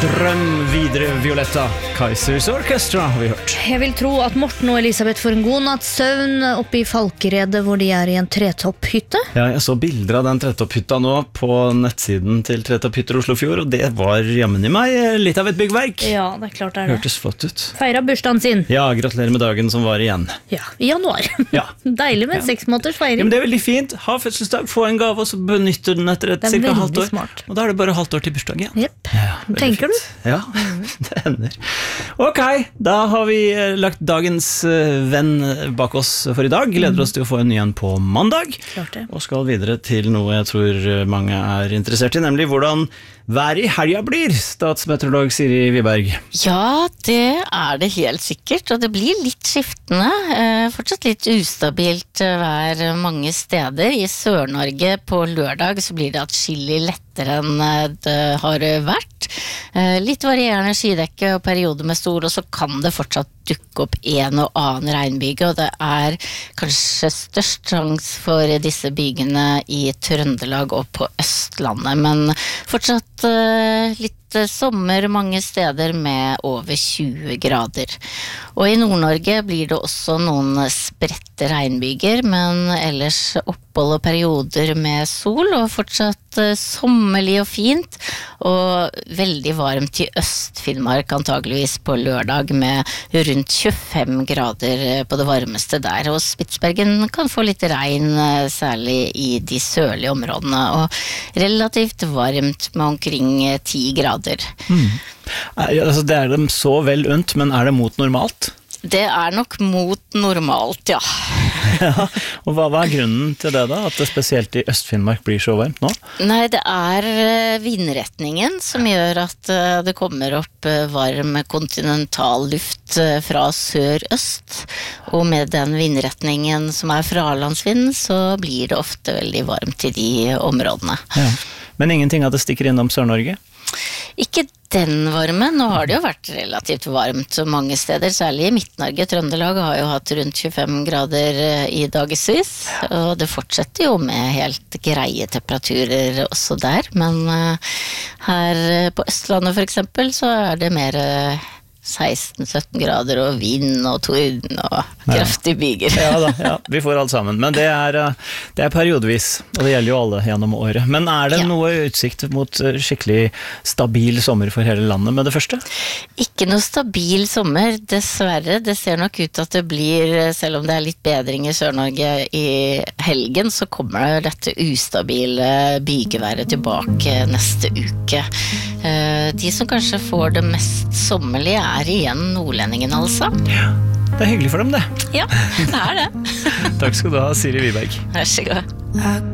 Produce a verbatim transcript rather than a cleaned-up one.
Drøm videre, Violetta. Kaisers Orchestra har vi hørt. Jeg vil tro at Morten og Elisabeth får en god natts søvn oppe i Falkeredet, hvor de er i en tretopphytte. Ja, jeg så bilder av den tretopphytta nå på nettsiden til Tretopphytter Oslofjord, og det var jammen i meg litt av et byggverk. Ja, det er klart det er det. Hørtes flott ut. Feira bursdagen sin. Ja, gratulerer med dagen som var igjen. Ja, i januar. Ja. Deilig med Ja. seks måneders feiring. Ja, men det er veldig fint. Ha fødselsdag, få en gave, og så benytter den etter et Det er cirka veldig halvt år. smart. Og da er det bare halvt år til bursdag igjen. Jepp. Ja, veldig Tenker fint. Ja, det hender. Ok, da har vi eh, lagt dagens eh, venn bak oss for i dag. Gleder oss til å få en ny en på mandag. Klart det. Og skal videre til noe jeg tror mange er interessert i, nemlig hvordan været i helga blir, statsmeteorolog Siri Wiberg. Ja, det er det helt sikkert, og det blir litt skiftende. Eh, fortsatt litt ustabilt eh, vær mange steder. I Sør-Norge på lørdag så blir det atskillig lettere enn eh, det har vært. Eh, litt varierende skydekke og perioder med sol, og så kan det fortsatt dukke opp en og annen regnbyge, og det er kanskje størst sjanse for disse bygene i Trøndelag og på Østlandet, men fortsatt uh, litt sommer mange steder med over tjue grader. Og i Nord-Norge blir det også noen spredte regnbyger, men ellers opphold og perioder med sol, og fortsatt uh, sommerlig og fint, og veldig varmt i Øst-Finnmark antageligvis på lørdag med rundt tjuefem grader på det varmeste der, og Spitsbergen kan få litt regn, særlig i de sørlige områdene, og relativt varmt med omkring ti grader. Mm. Altså, det er dem så vel unt, men er det mot normalt? Det er nok mot normalt, ja. Ja, og hva, hva er grunnen til det da, at det spesielt i Øst-Finnmark blir så varmt nå? Nei, det er vindretningen som gjør at det kommer opp varm kontinental luft fra sør-øst, og med den vindretningen som er fralandsvind, så blir det ofte veldig varmt i de områdene. Ja. Men ingenting at det stikker innom Sør-Norge? Ikke den varme, nå har det jo vært relativt varmt mange steder, særlig i Midt-Norge. Trøndelag har jo hatt rundt tjuefem grader i dagevis, og det fortsetter jo med helt greie temperaturer også der, men her på Østlandet for eksempel så er det mer seksten sytten grader og vind og torden og kraftige byger. Ja da, ja, vi får alt sammen, men det er, det er periodvis, og det gjelder jo alle gjennom året. Men er det ja. noe utsikt mot skikkelig stabil sommer for hele landet med det første? Ikke noe stabil sommer, dessverre. Det ser nok ut at det blir, selv om det er litt bedring i Sør-Norge i helgen, så kommer dette ustabile bygeværet tilbake neste uke. De som kanskje får det mest sommerlige er igjen nordlendingen, altså. Ja, det er hyggelig for dem det. Ja, det er det. Takk skal du ha, Siri Wiberg. Vær så god.